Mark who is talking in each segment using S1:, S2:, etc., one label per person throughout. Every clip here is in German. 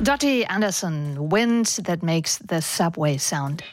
S1: Dottie Anderson, Wind That Makes the Subway Sound.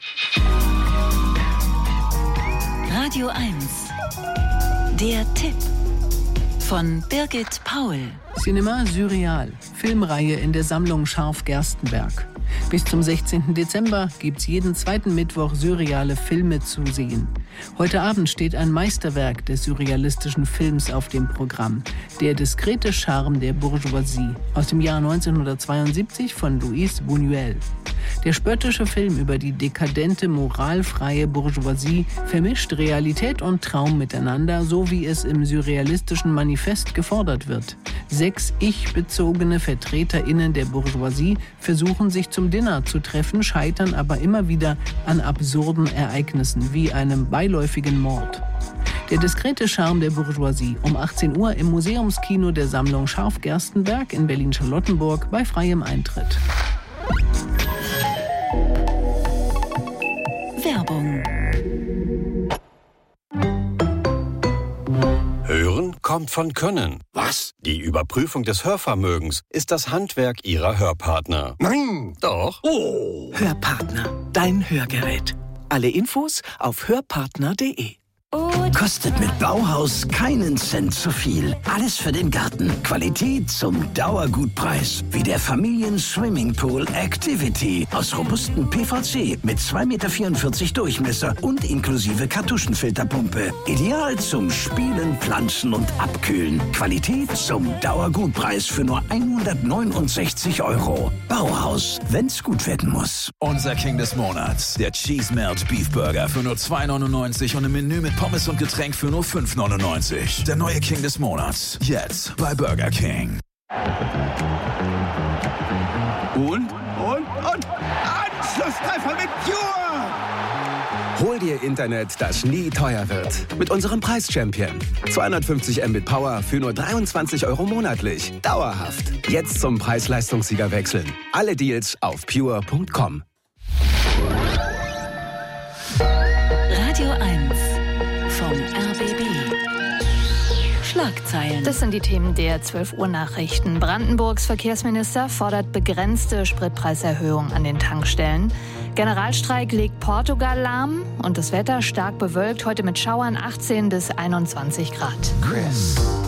S2: Radio 1. Der Tipp von Birgit Paul.
S3: Cinema Surreal, Filmreihe in der Sammlung Scharf-Gerstenberg. Bis zum 16. Dezember gibt's jeden zweiten Mittwoch surreale Filme zu sehen. Heute Abend steht ein Meisterwerk des surrealistischen Films auf dem Programm. Der diskrete Charme der Bourgeoisie aus dem Jahr 1972 von Luis Buñuel. Der spöttische Film über die dekadente, moralfreie Bourgeoisie vermischt Realität und Traum miteinander, so wie es im surrealistischen Manifest gefordert wird. 6 ich-bezogene VertreterInnen der Bourgeoisie versuchen sich zum Dinner zu treffen, scheitern aber immer wieder an absurden Ereignissen wie einem beiläufigen Mord. Der diskrete Charme der Bourgeoisie um 18 Uhr im Museumskino der Sammlung Scharf-Gerstenberg in Berlin-Charlottenburg bei freiem Eintritt.
S2: Werbung.
S4: Hören kommt von Können.
S5: Was?
S4: Die Überprüfung des Hörvermögens ist das Handwerk Ihrer Hörpartner.
S5: Nein!
S4: Doch.
S5: Oh!
S6: Hörpartner, dein Hörgerät. Alle Infos auf hörpartner.de.
S7: Kostet mit Bauhaus keinen Cent zu viel. Alles für den Garten. Qualität zum Dauergutpreis. Wie der Familien-Swimmingpool Activity aus robustem PVC mit 2,44 Meter Durchmesser und inklusive Kartuschenfilterpumpe. Ideal zum Spielen, Pflanzen und Abkühlen. Qualität zum Dauergutpreis für nur 169 €. Bauhaus, wenn's gut werden muss.
S8: Unser King des Monats, der Cheese Melt Beef Burger für nur 2,99 € und im Menü mit Pommes und Getränk für nur 5,99 €. Der neue King des Monats. Jetzt bei Burger King.
S5: Und? Anschlusstreffer mit Pure!
S9: Hol dir Internet, das nie teuer wird. Mit unserem Preis-Champion. 250 Mbit Power für nur 23 € monatlich. Dauerhaft. Jetzt zum Preis-Leistungssieger wechseln. Alle Deals auf pure.com.
S2: Radio 1 vom RBB. Schlagzeilen.
S1: Das sind die Themen der 12 Uhr Nachrichten. Brandenburgs Verkehrsminister fordert begrenzte Spritpreiserhöhung an den Tankstellen. Generalstreik legt Portugal lahm und das Wetter stark bewölkt, heute mit Schauern 18 bis 21 Grad.
S5: Chris.